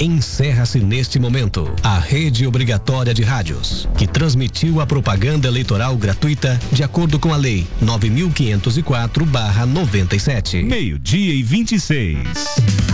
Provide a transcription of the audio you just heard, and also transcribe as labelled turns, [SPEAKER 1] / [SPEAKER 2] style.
[SPEAKER 1] Encerra-se neste momento a rede obrigatória de rádios, que transmitiu a propaganda eleitoral gratuita de acordo com a Lei 9.504/97.
[SPEAKER 2] 12:26.